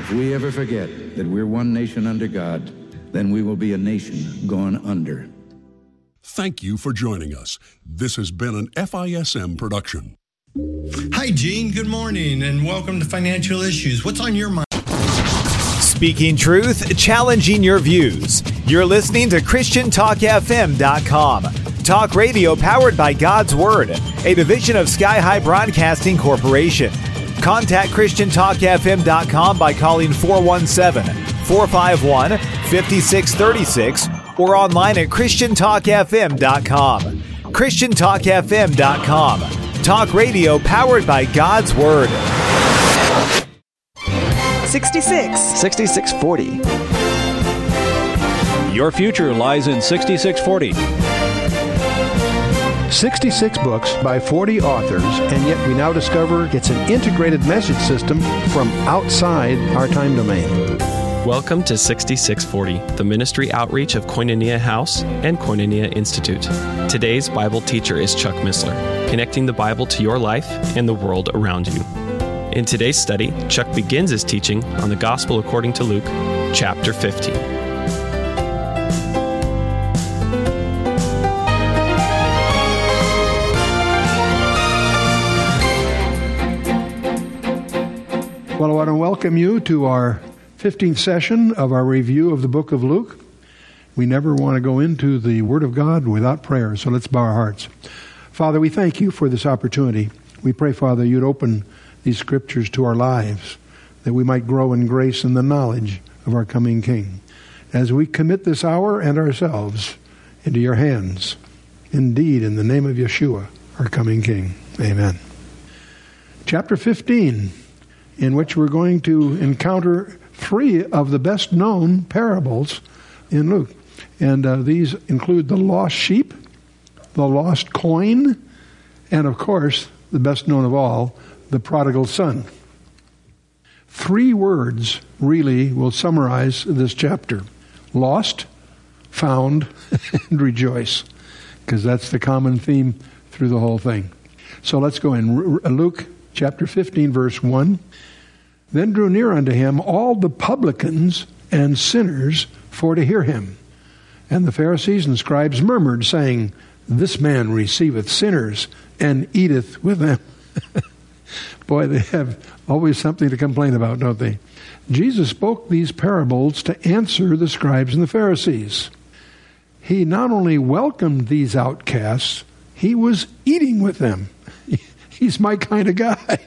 If we ever forget that we're one nation under God, then we will be a nation gone under. Thank you for joining us. This has been an FISM production. Hi, Gene. Good morning, and welcome to Financial Issues. What's on your mind? Speaking truth, challenging your views. You're listening to ChristianTalkFM.com. Talk radio powered by God's Word, a division of Sky High Broadcasting Corporation. Contact ChristianTalkFM.com by calling 417-451-5636 or online at ChristianTalkFM.com. ChristianTalkFM.com. Talk radio powered by God's Word. 6640. Your future lies in 6640. 66 books by 40 authors, and yet we now discover it's an integrated message system from outside our time domain. Welcome to 6640, the ministry outreach of Koinonia House and Koinonia Institute. Today's Bible teacher is Chuck Missler, connecting the Bible to your life and the world around you. In today's study, Chuck begins his teaching on the Gospel according to Luke, chapter 15. Well, I want to welcome you to our 15th session of our review of the book of Luke. We never want to go into the Word of God without prayer, so let's bow our hearts. Father, we thank you for this opportunity. We pray, Father, you'd open these scriptures to our lives, that we might grow in grace and the knowledge of our coming King. As we commit this hour and ourselves into your hands, indeed, in the name of Yeshua, our coming King. Amen. Chapter 15, in which we're going to encounter three of the best-known parables in Luke. And these include the lost sheep, the lost coin, and, of course, the best-known of all, the prodigal son. Three words really will summarize this chapter: lost, found, and rejoice, because that's the common theme through the whole thing. So let's go in. Luke chapter 15, verse 1. Then drew near unto him all the publicans and sinners for to hear him. And the Pharisees and scribes murmured, saying, This man receiveth sinners and eateth with them. Boy, they have always something to complain about, don't they? Jesus spoke these parables to answer the scribes and the Pharisees. He not only welcomed these outcasts, he was eating with them. He's my kind of guy.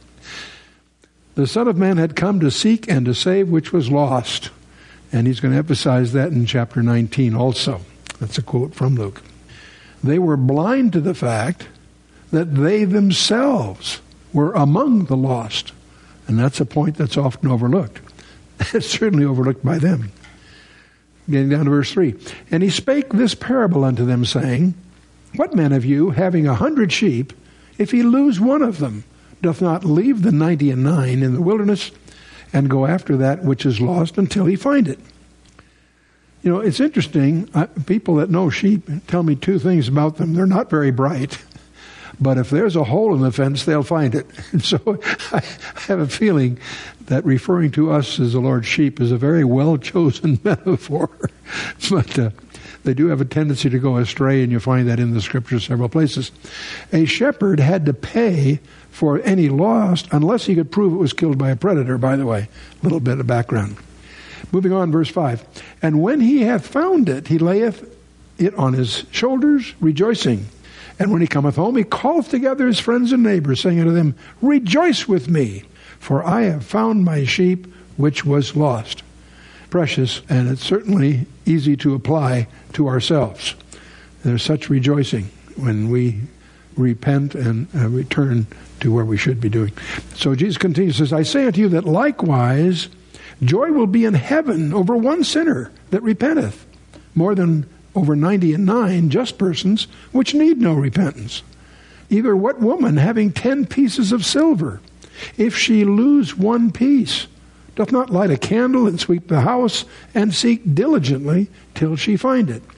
The Son of Man had come to seek and to save which was lost. And he's going to emphasize that in chapter 19 also. That's a quote from Luke. They were blind to the fact that they themselves were among the lost. And that's a point that's often overlooked. It's certainly overlooked by them. Getting down to verse 3. And he spake this parable unto them, saying, What man of you, having 100 sheep, if he lose one of them, doth not leave the 99 in the wilderness and go after that which is lost until he find it? You know, it's interesting. People that know sheep tell me two things about them. They're not very bright. But if there's a hole in the fence, they'll find it. And so I have a feeling that referring to us as the Lord's sheep is a very well-chosen metaphor. But they do have a tendency to go astray, and you find that in the Scriptures several places. A shepherd had to pay for any lost unless he could prove it was killed by a predator, by the way. A little bit of background. Moving on, verse 5. And when he hath found it, he layeth it on his shoulders, rejoicing. And when he cometh home, he calleth together his friends and neighbors, saying unto them, Rejoice with me, for I have found my sheep which was lost. Precious, and it's certainly easy to apply to ourselves. There's such rejoicing when we repent and return to where we should be doing. So Jesus continues, says, I say unto you that likewise joy will be in heaven over one sinner that repenteth, more than over 99 just persons which need no repentance. Either what woman, having 10 pieces of silver, if she lose one piece, doth not light a candle and sweep the house and seek diligently till she find it?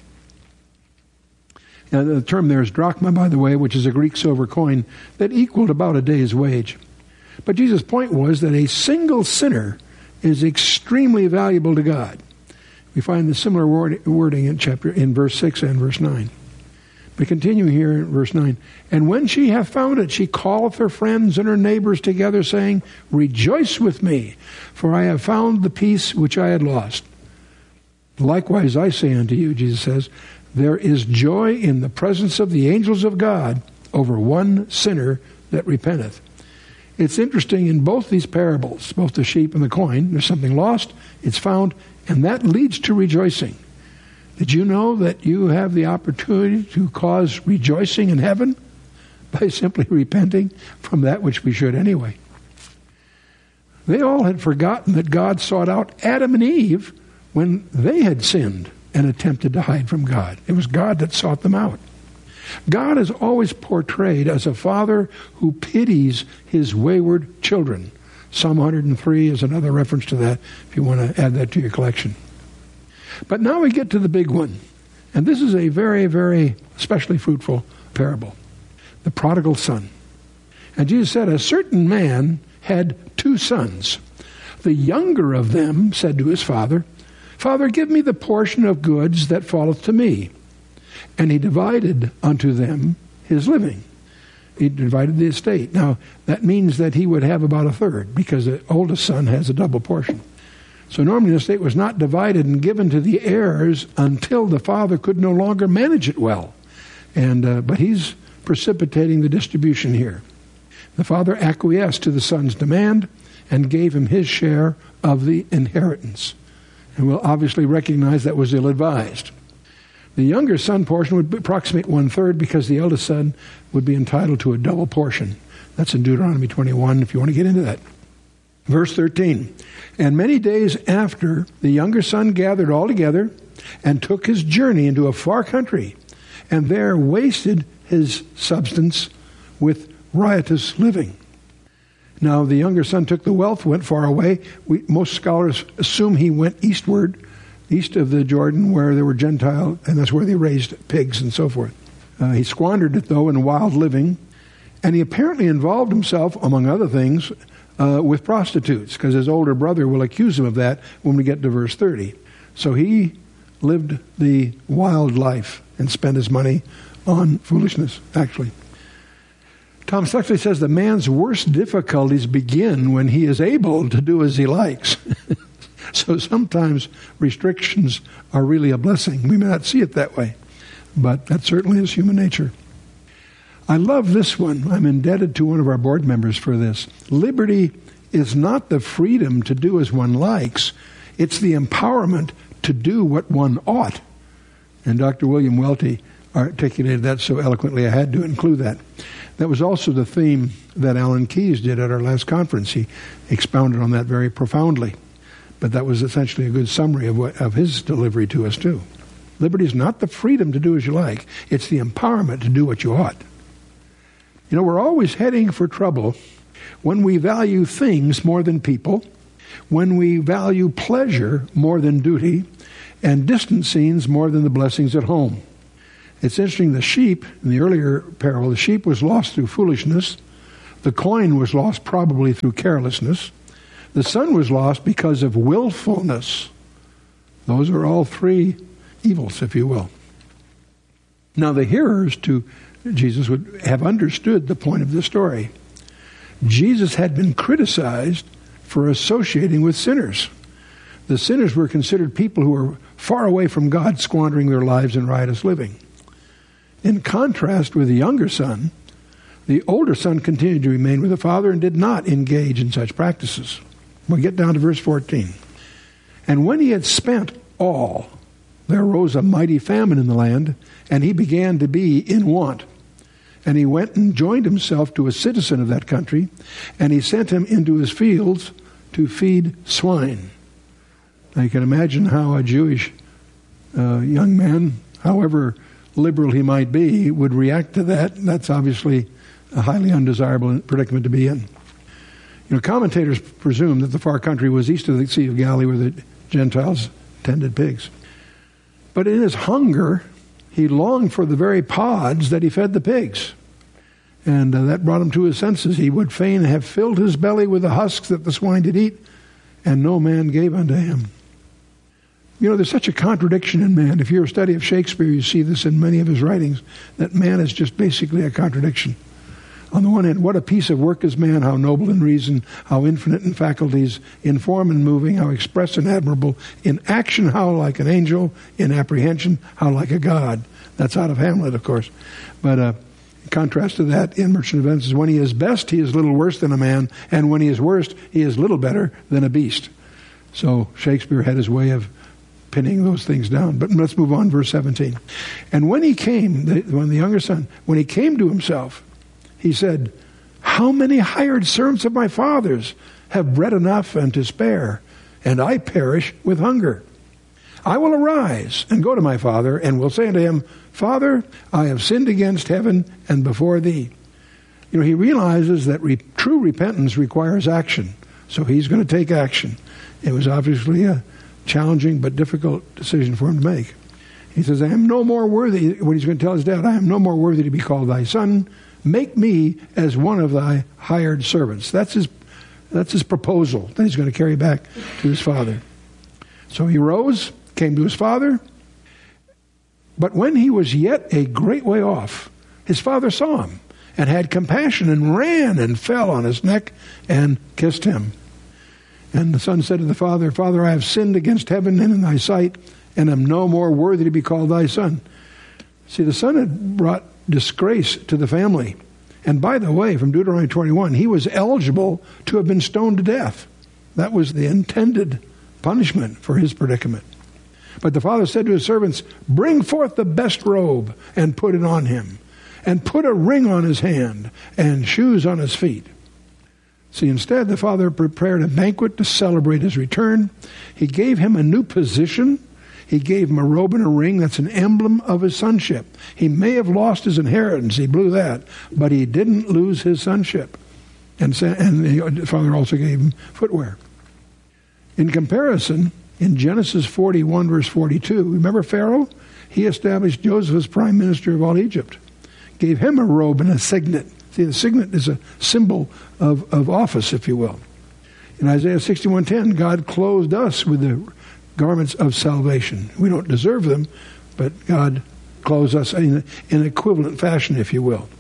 Now, the term there is drachma, by the way, which is a Greek silver coin that equaled about a day's wage. But Jesus' point was that a single sinner is extremely valuable to God. We find the similar wording in verse 6 and verse 9. But continue here in verse 9. And when she hath found it, she calleth her friends and her neighbors together, saying, Rejoice with me, for I have found the piece which I had lost. Likewise I say unto you, Jesus says, there is joy in the presence of the angels of God over one sinner that repenteth. It's interesting in both these parables, both the sheep and the coin, there's something lost, it's found, and that leads to rejoicing. Did you know that you have the opportunity to cause rejoicing in heaven by simply repenting from that which we should anyway? They all had forgotten that God sought out Adam and Eve when they had sinned and attempted to hide from God. It was God that sought them out. God is always portrayed as a father who pities his wayward children. Psalm 103 is another reference to that, if you want to add that to your collection. But now we get to the big one. And this is a very, very especially fruitful parable. The prodigal son. And Jesus said, a certain man had 2 sons. The younger of them said to his father, Father, give me the portion of goods that falleth to me. And he divided unto them his living. He divided the estate. Now, that means that he would have about a third, because the oldest son has a double portion. So normally the estate was not divided and given to the heirs until the father could no longer manage it well. But he's precipitating the distribution here. The father acquiesced to the son's demand and gave him his share of the inheritance. And we'll obviously recognize that was ill-advised. The younger son portion would approximate 1/3 because the eldest son would be entitled to a double portion. That's in Deuteronomy 21 if you want to get into that. Verse 13. And many days after, the younger son gathered all together and took his journey into a far country, and there wasted his substance with riotous living. Now, the younger son took the wealth, went far away. Most scholars assume he went eastward, east of the Jordan, where there were Gentile, and that's where they raised pigs and so forth. He squandered it, though, in wild living, and he apparently involved himself, among other things, with prostitutes, because his older brother will accuse him of that when we get to verse 30. So he lived the wild life and spent his money on foolishness, actually. Thomas Huxley says the man's worst difficulties begin when he is able to do as he likes. So sometimes restrictions are really a blessing. We may not see it that way, but that certainly is human nature. I love this one. I'm indebted to one of our board members for this. Liberty is not the freedom to do as one likes. It's the empowerment to do what one ought. And Dr. William Welty articulated that so eloquently I had to include that. That was also the theme that Alan Keyes did at our last conference. He expounded on that very profoundly. But that was essentially a good summary of his delivery to us too. Liberty is not the freedom to do as you like. It's the empowerment to do what you ought. You know, we're always heading for trouble when we value things more than people, when we value pleasure more than duty, and distant scenes more than the blessings at home. It's interesting, the sheep, in the earlier parable, the sheep was lost through foolishness. The coin was lost probably through carelessness. The son was lost because of willfulness. Those are all 3 evils, if you will. Now, the hearers to Jesus would have understood the point of the story. Jesus had been criticized for associating with sinners. The sinners were considered people who were far away from God, squandering their lives in riotous living. In contrast with the younger son, the older son continued to remain with the father and did not engage in such practices. We'll get down to verse 14. And when he had spent all, there arose a mighty famine in the land, and he began to be in want. And he went and joined himself to a citizen of that country, and he sent him into his fields to feed swine. Now you can imagine how a Jewish young man, however liberal he might be, would react to that. That's obviously a highly undesirable predicament to be in. You know, commentators presume that the far country was east of the Sea of Galilee where the Gentiles tended pigs. But in his hunger, he longed for the very pods that he fed the pigs. And that brought him to his senses. He would fain have filled his belly with the husks that the swine did eat, and no man gave unto him. You know, there's such a contradiction in man. If you're a study of Shakespeare, you see this in many of his writings, that man is just basically a contradiction. On the one hand, what a piece of work is man, how noble in reason, how infinite in faculties, in form and moving, how express and admirable, in action how like an angel, in apprehension how like a god. That's out of Hamlet, of course. But in contrast to that, in Merchant of Venice, when he is best, he is little worse than a man, and when he is worst, he is little better than a beast. So Shakespeare had his way of pinning those things down. But let's move on, verse 17. And when he came, when the younger son, when he came to himself, he said, how many hired servants of my father's have bread enough and to spare, and I perish with hunger? I will arise and go to my father, and will say unto him, Father, I have sinned against heaven and before thee. You know, he realizes that true repentance requires action. So he's going to take action. It was obviously a challenging but difficult decision for him to make. He says, I am no more worthy, when he's going to tell his dad, I am no more worthy to be called thy son. Make me as one of thy hired servants. That's his proposal that he's going to carry back to his father. So he rose, came to his father. But when he was yet a great way off, his father saw him and had compassion and ran and fell on his neck and kissed him. And the son said to the father, Father, I have sinned against heaven and in thy sight, and am no more worthy to be called thy son. See, the son had brought disgrace to the family. And by the way, from Deuteronomy 21, he was eligible to have been stoned to death. That was the intended punishment for his predicament. But the father said to his servants, bring forth the best robe and put it on him, and put a ring on his hand and shoes on his feet. See, instead, the father prepared a banquet to celebrate his return. He gave him a new position. He gave him a robe and a ring. That's an emblem of his sonship. He may have lost his inheritance. He blew that. But he didn't lose his sonship. And the father also gave him footwear. In comparison, in Genesis 41, verse 42, remember Pharaoh? He established Joseph as prime minister of all Egypt. Gave him a robe and a signet. See, the signet is a symbol of office, if you will. In Isaiah 61:10, God clothed us with the garments of salvation. We don't deserve them, but God clothes us in equivalent fashion, if you will.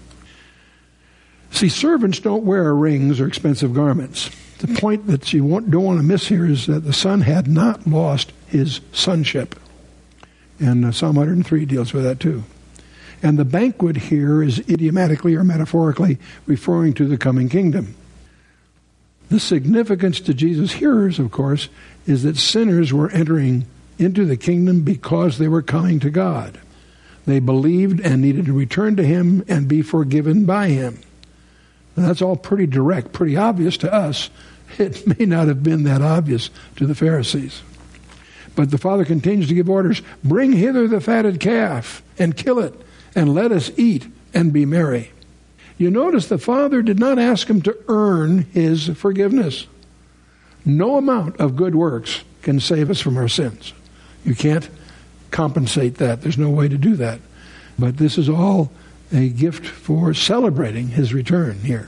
See, servants don't wear rings or expensive garments. The point that you don't want to miss here is that the son had not lost his sonship. And Psalm 103 deals with that too. And the banquet here is idiomatically or metaphorically referring to the coming kingdom. The significance to Jesus' hearers, of course, is that sinners were entering into the kingdom because they were coming to God. They believed and needed to return to him and be forgiven by him. And that's all pretty direct, pretty obvious to us. It may not have been that obvious to the Pharisees. But the father continues to give orders, bring hither the fatted calf and kill it, and let us eat and be merry. You notice the father did not ask him to earn his forgiveness. No amount of good works can save us from our sins. You can't compensate that. There's no way to do that. But this is all a gift for celebrating his return here.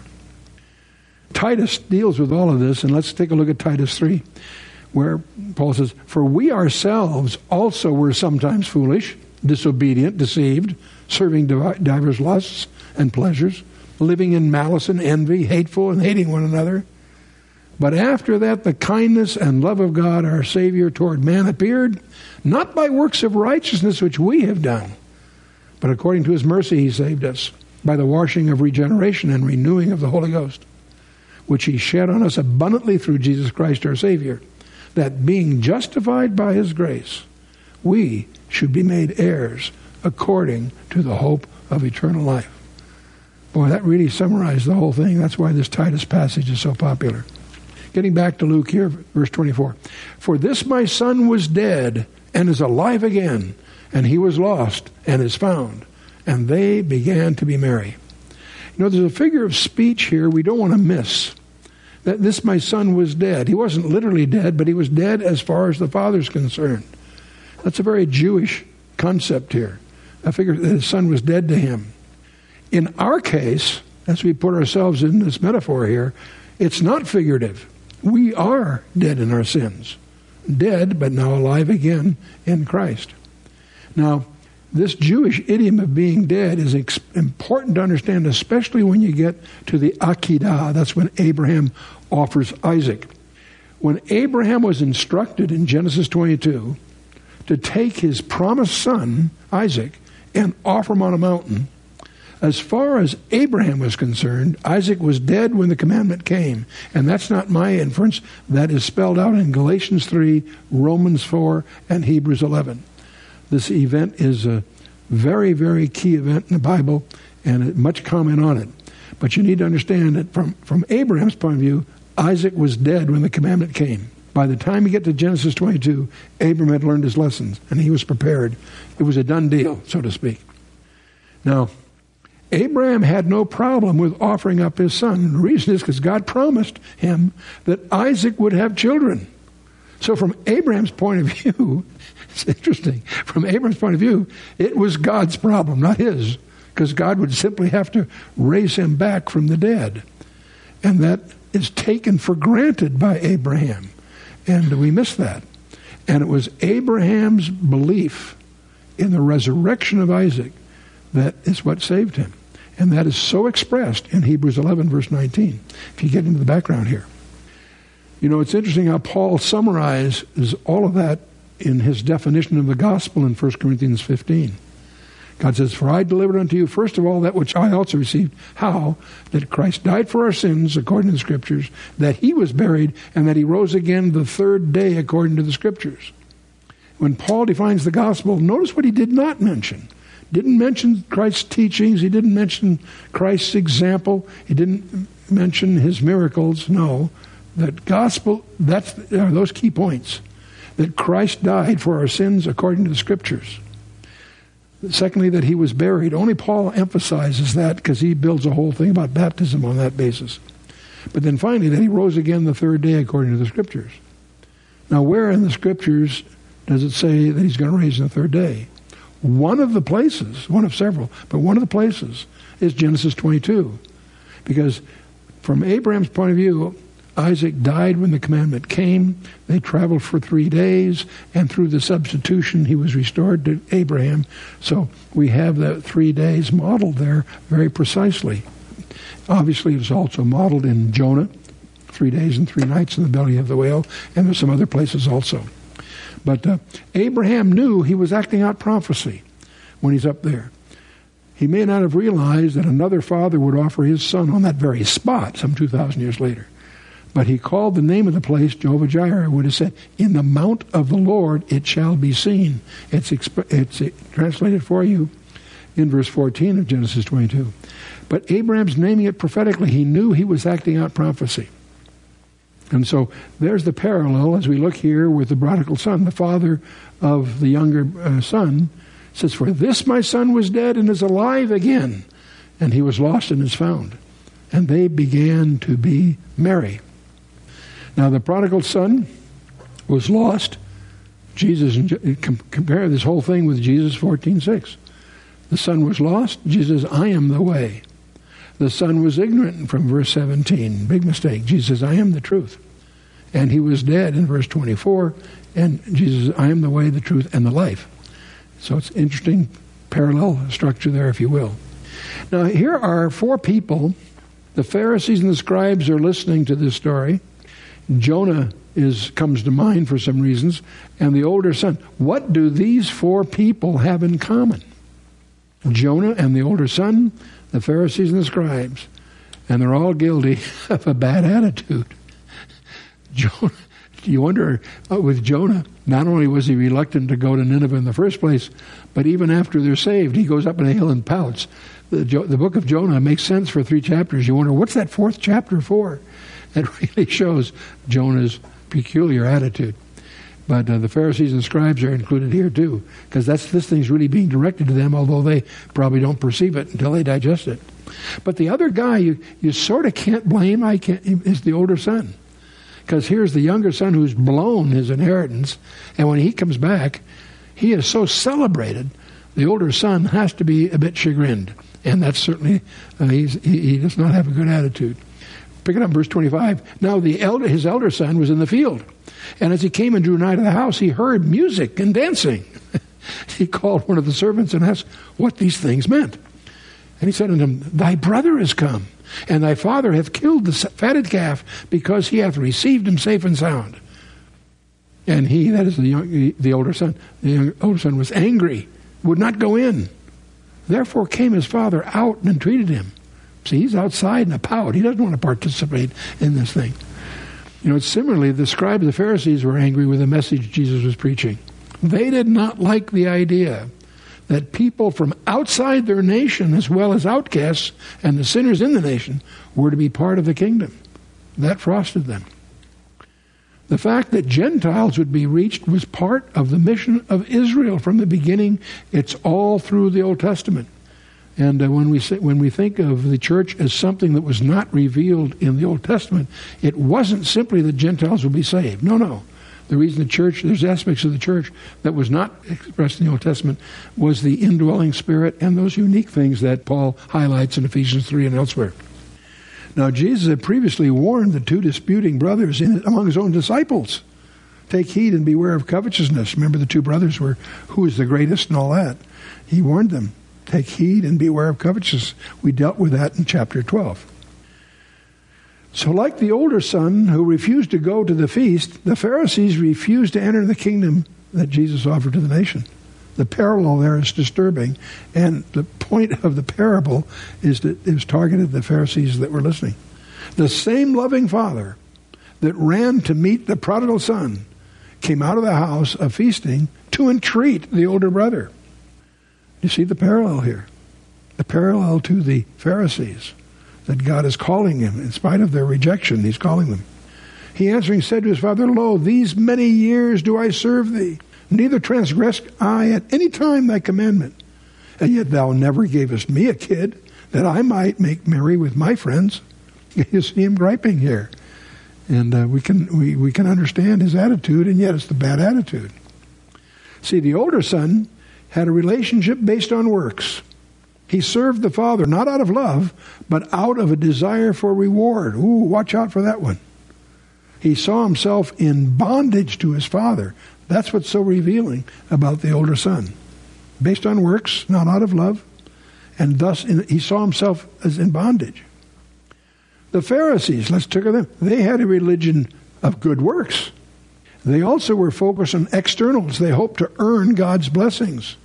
Titus deals with all of this, and let's take a look at Titus 3, where Paul says, for we ourselves also were sometimes foolish, disobedient, deceived, serving divers lusts and pleasures, living in malice and envy, hateful and hating one another. But after that, the kindness and love of God, our Savior, toward man appeared, not by works of righteousness which we have done, but according to his mercy he saved us, by the washing of regeneration and renewing of the Holy Ghost, which he shed on us abundantly through Jesus Christ our Savior, that being justified by his grace, we should be made heirs according to the hope of eternal life. Boy, that really summarized the whole thing. That's why this Titus passage is so popular. Getting back to Luke here, verse 24. For this my son was dead and is alive again, and he was lost and is found. And they began to be merry. You know, there's a figure of speech here we don't want to miss. That this my son was dead. He wasn't literally dead, but he was dead as far as the father's concerned. That's a very Jewish concept here. I figure that his son was dead to him. In our case, as we put ourselves in this metaphor here, it's not figurative. We are dead in our sins. Dead, but now alive again in Christ. Now, this Jewish idiom of being dead is important to understand, especially when you get to the Akedah. That's when Abraham offers Isaac. When Abraham was instructed in Genesis 22 to take his promised son, Isaac, and offer him on a mountain, as far as Abraham was concerned, Isaac was dead when the commandment came. And that's not my inference. That is spelled out in Galatians 3, Romans 4, and Hebrews 11. This event is a very, very key event in the Bible, and much comment on it. But you need to understand that from Abraham's point of view, Isaac was dead when the commandment came. By the time you get to Genesis 22, Abraham had learned his lessons, and he was prepared. It was a done deal, so to speak. Now, Abraham had no problem with offering up his son. The reason is because God promised him that Isaac would have children. So from Abraham's point of view, it's interesting. From Abraham's point of view, it was God's problem, not his, because God would simply have to raise him back from the dead. And that is taken for granted by Abraham. And we miss that. And it was Abraham's belief in the resurrection of Isaac that is what saved him. And that is so expressed in Hebrews 11, verse 19, if you get into the background here. You know, it's interesting how Paul summarizes all of that in his definition of the gospel in 1 Corinthians 15. God says, "For I delivered unto you, first of all, that which I also received." How? That Christ died for our sins, according to the Scriptures, that he was buried, and that he rose again the third day, according to the Scriptures. When Paul defines the gospel, notice what he did not mention. Didn't mention Christ's teachings. He didn't mention Christ's example. He didn't mention his miracles. No. The gospel, are those key points. That Christ died for our sins according to the Scriptures. Secondly, that he was buried. Only Paul emphasizes that because he builds a whole thing about baptism on that basis. But then finally, that he rose again the third day according to the Scriptures. Now, where in the Scriptures does it say that he's going to raise on the third day? One of the places, one of several, but one of the places is Genesis 22. Because from Abraham's point of view, Isaac died when the commandment came. They traveled for 3 days, and through the substitution, he was restored to Abraham. So we have the 3 days modeled there very precisely. Obviously, it's also modeled in Jonah, 3 days and 3 nights in the belly of the whale, and there's some other places also. But Abraham knew he was acting out prophecy when he's up there. He may not have realized that another father would offer his son on that very spot some 2,000 years later. But he called the name of the place Jehovah-Jireh, would have said, "In the mount of the Lord it shall be seen." It's translated for you in verse 14 of Genesis 22. But Abraham's naming it prophetically. He knew he was acting out prophecy. And so there's the parallel as we look here with the prodigal son. The father of the younger son says, "For this my son was dead and is alive again, and he was lost and is found." And they began to be merry. Now the prodigal son was lost. Jesus, compare this whole thing with Jesus 14:6. The son was lost. Jesus says, "I am the way." The son was ignorant from verse 17. Big mistake. Jesus says, "I am the truth." And he was dead in verse 24. And Jesus says, "I am the way, the truth, and the life." So it's interesting parallel structure there, if you will. Now here are 4 people. The Pharisees and the scribes are listening to this story. Jonah comes to mind for some reasons. And the older son. What do these 4 people have in common? Jonah and the older son, the Pharisees and the scribes. And they're all guilty of a bad attitude. Jonah, you wonder, with Jonah, not only was he reluctant to go to Nineveh in the first place, but even after they're saved, he goes up in a hill and pouts. The book of Jonah makes sense for 3 chapters. You wonder, what's that 4th chapter for? It really shows Jonah's peculiar attitude. But the Pharisees and scribes are included here too, because this thing's really being directed to them, although they probably don't perceive it until they digest it. But the other guy you sort of can't blame, is the older son. Because here's the younger son who's blown his inheritance, and when he comes back, he is so celebrated, the older son has to be a bit chagrined. And that's certainly, he does not have a good attitude. Pick it up, verse 25. Now his elder son was in the field, and as he came and drew nigh to the house, he heard music and dancing. He called one of the servants and asked what these things meant. And he said unto him, Thy brother is come, and thy father hath killed the fatted calf, because he hath received him safe and sound. And he, that is the older son was angry, would not go in. Therefore came his father out and entreated him. See, he's outside in a pout. He doesn't want to participate in this thing. Similarly, the scribes and the Pharisees were angry with the message Jesus was preaching. They did not like the idea that people from outside their nation, as well as outcasts and the sinners in the nation, were to be part of the kingdom. That frosted them. The fact that Gentiles would be reached was part of the mission of Israel from the beginning. It's all through the Old Testament. And when we think of the church as something that was not revealed in the Old Testament, it wasn't simply that Gentiles would be saved. No. The reason the church, there's aspects of the church that was not expressed in the Old Testament, was the indwelling Spirit and those unique things that Paul highlights in Ephesians 3 and elsewhere. Now, Jesus had previously warned the two disputing brothers among his own disciples. Take heed and beware of covetousness. Remember, the two brothers were, who is the greatest and all that. He warned them. Take heed and beware of covetousness. We dealt with that in chapter 12. So like the older son who refused to go to the feast, the Pharisees refused to enter the kingdom that Jesus offered to the nation. The parallel there is disturbing, and the point of the parable is that it was targeted at the Pharisees that were listening. The same loving father that ran to meet the prodigal son came out of the house of feasting to entreat the older brother. You see the parallel here. The parallel to the Pharisees, that God is calling him. In spite of their rejection, he's calling them. He answering said to his father, Lo, these many years do I serve thee, neither transgressed I at any time thy commandment. And yet thou never gavest me a kid, that I might make merry with my friends. You see him griping here. And we can understand his attitude, and yet it's the bad attitude. See, the older son had a relationship based on works. He served the father not out of love, but out of a desire for reward. Ooh, watch out for that one. He saw himself in bondage to his father. That's what's so revealing about the older son. Based on works, not out of love, and thus he saw himself as in bondage. The Pharisees, let's take them. They had a religion of good works. They also were focused on externals. They hoped to earn God's blessings.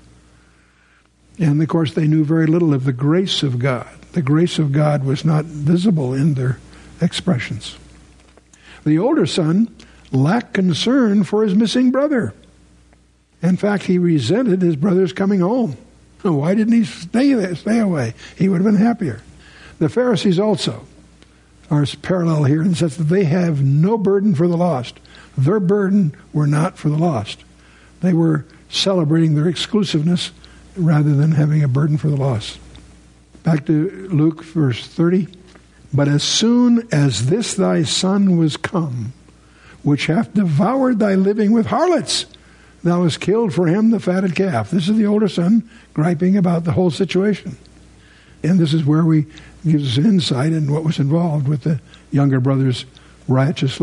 And, of course, they knew very little of the grace of God. The grace of God was not visible in their expressions. The older son lacked concern for his missing brother. In fact, he resented his brother's coming home. Why didn't he stay away? He would have been happier. The Pharisees also are parallel here in the sense that they have no burden for the lost. Their burden were not for the lost. They were celebrating their exclusiveness rather than having a burden for the lost. Back to Luke, verse 30. But as soon as this thy son was come, which hath devoured thy living with harlots, thou hast killed for him the fatted calf. This is the older son griping about the whole situation. And this is where gives us an insight in what was involved with the younger brother's riotous